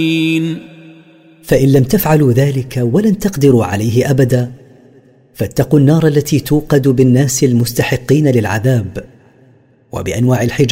فإن لم تفعلوا ذلك ولن تقدروا عليه أبدا فاتقوا النار التي توقد بالناس المستحقين للعذاب وبأنواع الحجارة